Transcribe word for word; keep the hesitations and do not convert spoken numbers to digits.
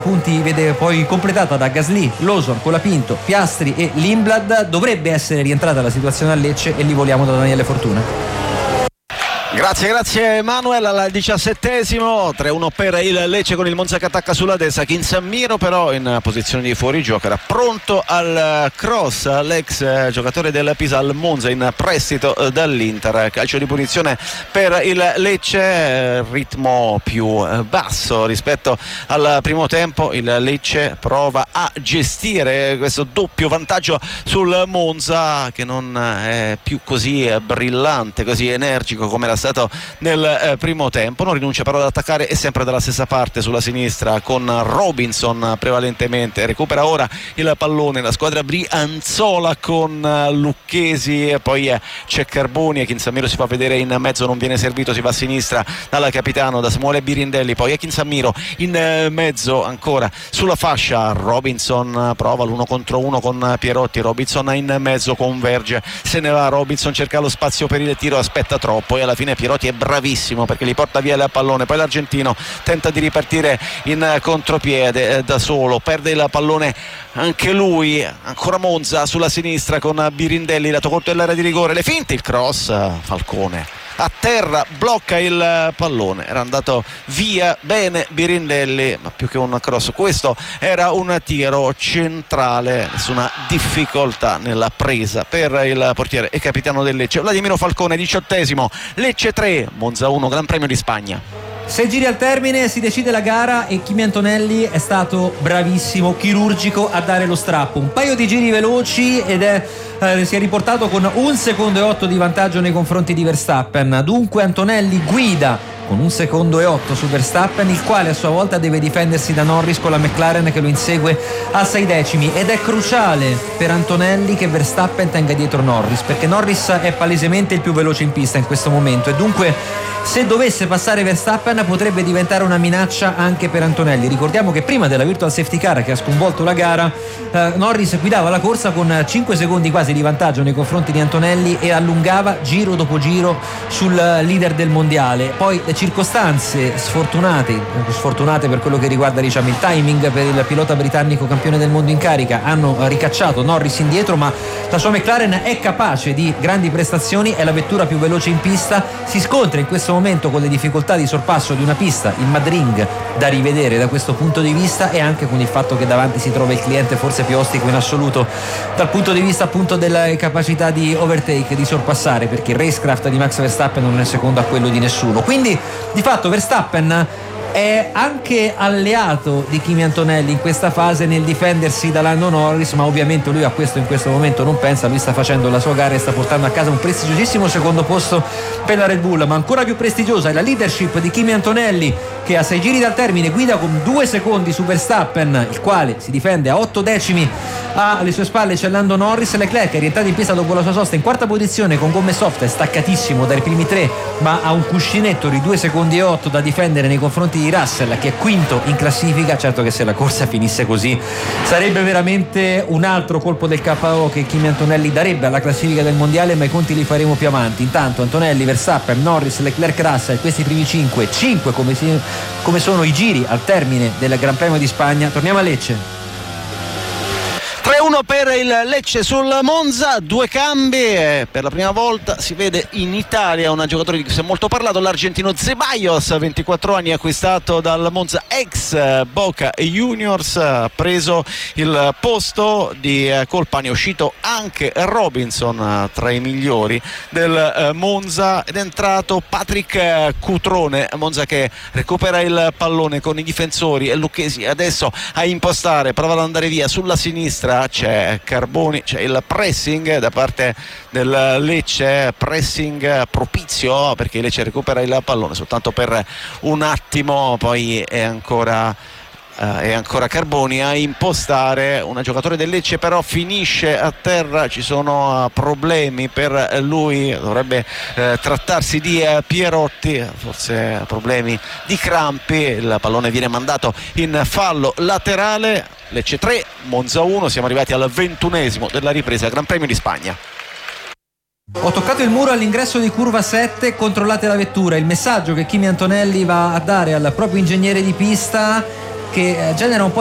punti vede poi completata da Gasly, Lawson, Colapinto, Piastri e Lindblad. Dovrebbe essere rientrata la situazione a Lecce e lì voliamo da Daniele Fortuna. Grazie, grazie Manuel. Al diciassettesimo tre uno per il Lecce con il Monza che attacca sulla destra. Kinsammiro però in posizione di fuorigioco, era pronto al cross l'ex giocatore del Pisa al Monza in prestito dall'Inter. Calcio di punizione per il Lecce, ritmo più basso rispetto al primo tempo. Il Lecce prova a gestire questo doppio vantaggio sul Monza che non è più così brillante, così energico come era stato nel eh, primo tempo. Non rinuncia però ad attaccare, è sempre dalla stessa parte sulla sinistra con Robinson prevalentemente. Recupera ora il pallone la squadra brianzola con uh, Lucchesi, e poi eh, c'è Carboni e Kinsammiro si fa vedere in mezzo, non viene servito, si va a sinistra dal capitano, da Samuele Birindelli, poi è Kinsammiro in eh, mezzo ancora sulla fascia. Robinson prova l'uno contro uno con Pierotti, Robinson in mezzo, converge, se ne va Robinson, cerca lo spazio per il tiro, aspetta troppo e alla fine Pierotti è bravissimo perché gli porta via il pallone. Poi l'argentino tenta di ripartire in contropiede eh, da solo, perde il pallone anche lui. Ancora Monza sulla sinistra con Birindelli, lato corto dell'area di rigore, le finte, il cross, Falcone a terra, blocca il pallone, era andato via bene Birindelli, ma più che un cross questo era un tiro centrale, nessuna difficoltà nella presa per il portiere e capitano del Lecce Vladimiro Falcone. Diciottesimo, Lecce tre Monza uno, Gran Premio di Spagna. Sei giri al termine si decide la gara e Kimi Antonelli è stato bravissimo, chirurgico a dare lo strappo. Un paio di giri veloci ed è eh, si è riportato con un secondo e otto di vantaggio nei confronti di Verstappen. Dunque Antonelli guida con un secondo e otto su Verstappen, il quale a sua volta deve difendersi da Norris con la McLaren che lo insegue a sei decimi, ed è cruciale per Antonelli che Verstappen tenga dietro Norris, perché Norris è palesemente il più veloce in pista in questo momento e dunque se dovesse passare Verstappen potrebbe diventare una minaccia anche per Antonelli. Ricordiamo che prima della virtual safety car che ha sconvolto la gara eh, Norris guidava la corsa con cinque secondi quasi di vantaggio nei confronti di Antonelli e allungava giro dopo giro sul leader del mondiale. Poi le circostanze sfortunate sfortunate per quello che riguarda diciamo il timing per il pilota britannico campione del mondo in carica hanno ricacciato Norris indietro, ma la sua McLaren è capace di grandi prestazioni, è la vettura più veloce in pista, si scontra in questo momento con le difficoltà di sorpasso di una pista, il Madrid, da rivedere da questo punto di vista, e anche con il fatto che davanti si trova il cliente forse più ostico in assoluto dal punto di vista appunto della capacità di overtake, di sorpassare, perché il racecraft di Max Verstappen non è secondo a quello di nessuno. Quindi di fatto Verstappen è anche alleato di Kimi Antonelli in questa fase nel difendersi da Lando Norris, ma ovviamente lui a questo in questo momento non pensa, lui sta facendo la sua gara e sta portando a casa un prestigiosissimo secondo posto per la Red Bull. Ma ancora più prestigiosa è la leadership di Kimi Antonelli, che a sei giri dal termine guida con due secondi su Verstappen, il quale si difende a otto decimi. Alle sue spalle c'è Lando Norris. Leclerc è rientrato in pista dopo la sua sosta in quarta posizione con gomme soft, è staccatissimo dai primi tre, ma ha un cuscinetto di due secondi e otto da difendere nei confronti di Russell, che è quinto in classifica. Certo che se la corsa finisse così sarebbe veramente un altro colpo del K O che Kimi Antonelli darebbe alla classifica del mondiale, ma i conti li faremo più avanti. Intanto Antonelli, Verstappen, Norris, Leclerc, Russell, questi primi cinque cinque come, si, come sono i giri al termine del Gran Premio di Spagna. Torniamo a Lecce. tre uno per il Lecce sul Monza, due cambi e per la prima volta si vede in Italia un giocatore di cui si è molto parlato, l'argentino Ceballos, ventiquattro anni, acquistato dal Monza ex Boca Juniors, ha preso il posto di Colpani, è uscito anche Robinson tra i migliori del Monza ed è entrato Patrick Cutrone. Monza che recupera il pallone con i difensori e Lucchesi adesso a impostare, prova ad andare via sulla sinistra, c'è Carboni, c'è il pressing da parte del Lecce, pressing propizio perché il Lecce recupera il pallone soltanto per un attimo, poi è ancora Uh, e ancora Carboni a impostare. Un giocatore del Lecce però finisce a terra, ci sono uh, problemi per lui, dovrebbe uh, trattarsi di uh, Pierotti, forse problemi di crampi, il pallone viene mandato in fallo laterale. Lecce tre, Monza uno, siamo arrivati al ventunesimo della ripresa Gran Premio di Spagna. Ho toccato il muro all'ingresso di curva sette, controllate la vettura. Il messaggio che Kimi Antonelli va a dare al proprio ingegnere di pista che genera un po'